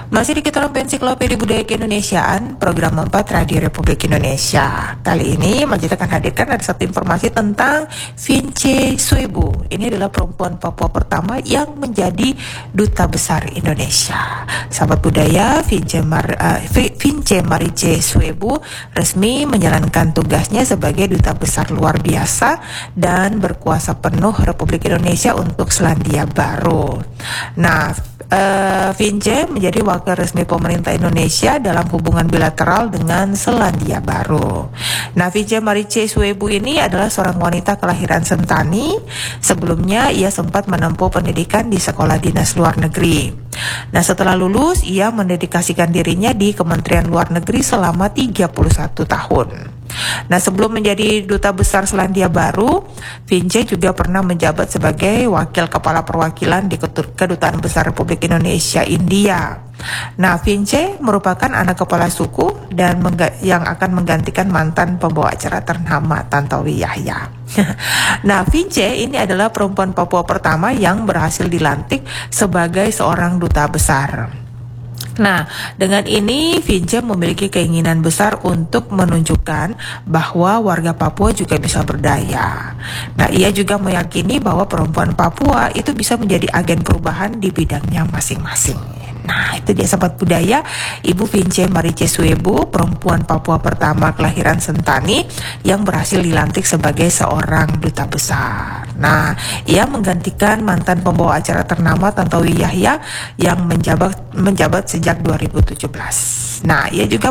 Masih di Kita Ensiklopedia Budaya Keindonesiaan, program 4 Radio Republik Indonesia. Kali ini Majid akan hadirkan ada satu informasi tentang Vince Suebu. Ini adalah perempuan Papua pertama yang menjadi Duta Besar Indonesia. Sahabat budaya, Vince Marice Suebu resmi menjalankan tugasnya sebagai Duta Besar luar biasa dan berkuasa penuh Republik Indonesia untuk Selandia Baru. Nah, Vince menjadi wakil resmi pemerintah Indonesia dalam hubungan bilateral dengan Selandia Baru. Nah, Vince Marice Suebu ini adalah seorang wanita kelahiran Sentani. Sebelumnya ia sempat menempuh pendidikan di sekolah dinas luar negeri. Nah, setelah lulus ia mendedikasikan dirinya di Kementerian Luar Negeri selama 31 tahun. Nah, sebelum menjadi Duta Besar Selandia Baru, Vince juga pernah menjabat sebagai Wakil Kepala Perwakilan di Kedutaan Besar Republik Indonesia India. Nah, Vince merupakan anak kepala suku dan yang akan menggantikan mantan pembawa acara ternama Tantowi Yahya. Nah, Vince ini adalah perempuan Papua pertama yang berhasil dilantik sebagai seorang duta besar. Nah, dengan ini Vince memiliki keinginan besar untuk menunjukkan bahwa warga Papua juga bisa berdaya. Nah, ia juga meyakini bahwa perempuan Papua itu bisa menjadi agen perubahan di bidangnya masing-masing. Nah, itu dia sahabat budaya, Ibu Vince Marice Suebu, perempuan Papua pertama kelahiran Sentani yang berhasil dilantik sebagai seorang duta besar. Nah, ia menggantikan mantan pembawa acara ternama Tantowi Yahya yang menjabat sejak 2017. Nah, ia juga